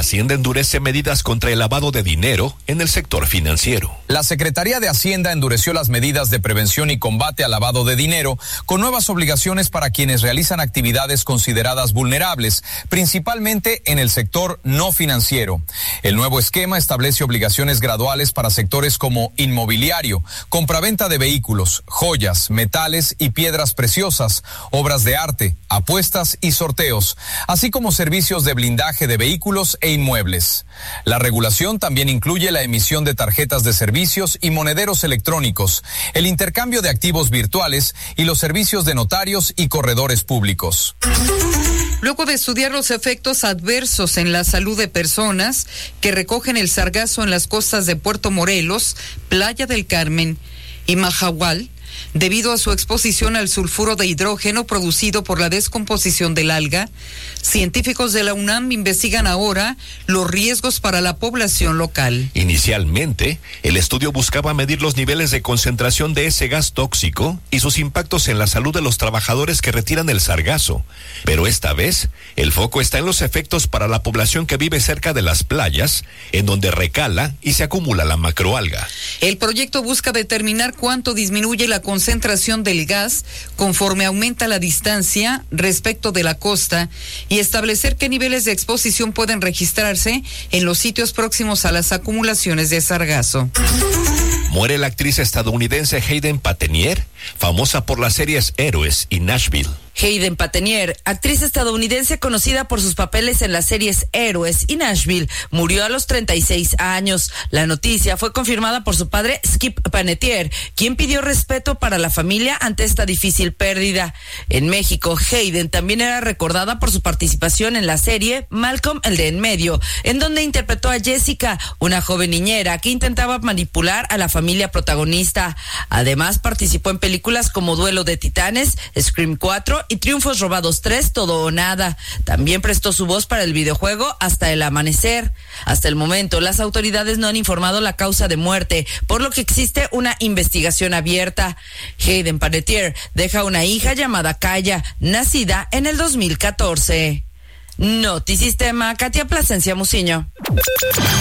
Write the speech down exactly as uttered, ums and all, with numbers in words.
Hacienda endurece medidas contra el lavado de dinero en el sector financiero. La Secretaría de Hacienda endureció las medidas de prevención y combate al lavado de dinero con nuevas obligaciones para quienes realizan actividades consideradas vulnerables, principalmente en el sector no financiero. El nuevo esquema establece obligaciones graduales para sectores como inmobiliario, compraventa de vehículos, joyas, metales y piedras preciosas, obras de arte, apuestas y sorteos, así como servicios de blindaje de vehículos e inmuebles. La regulación también incluye la emisión de tarjetas de servicios y monederos electrónicos, el intercambio de activos virtuales y los servicios de notarios y corredores públicos. Luego de estudiar los efectos adversos en la salud de personas que recogen el sargazo en las costas de Puerto Morelos, Playa del Carmen y Mahahual, debido a su exposición al sulfuro de hidrógeno producido por la descomposición del alga, científicos de la UNAM investigan ahora los riesgos para la población local. Inicialmente, el estudio buscaba medir los niveles de concentración de ese gas tóxico y sus impactos en la salud de los trabajadores que retiran el sargazo. Pero esta vez, el foco está en los efectos para la población que vive cerca de las playas, en donde recala y se acumula la macroalga. El proyecto busca determinar cuánto disminuye la concentración del gas conforme aumenta la distancia respecto de la costa y establecer qué niveles de exposición pueden registrarse en los sitios próximos a las acumulaciones de sargazo. Muere la actriz estadounidense Hayden Panettiere, famosa por las series Héroes y Nashville. Hayden Panettiere, actriz estadounidense conocida por sus papeles en las series Héroes y Nashville, murió a los treinta y seis años. La noticia fue confirmada por su padre, Skip Panettiere, quien pidió respeto para la familia ante esta difícil pérdida. En México, Hayden también era recordada por su participación en la serie Malcolm el de en medio, en donde interpretó a Jessica, una joven niñera que intentaba manipular a la familia protagonista. Además, participó en películas como Duelo de Titanes, Scream cuatro y Triunfos Robados tres, Todo o Nada. También prestó su voz para el videojuego Hasta el Amanecer. Hasta el momento, las autoridades no han informado la causa de muerte, por lo que existe una investigación abierta. Hayden Panettiere deja una hija llamada Kaya, nacida en el dos mil catorce. Notisistema, Katia Plasencia Muciño.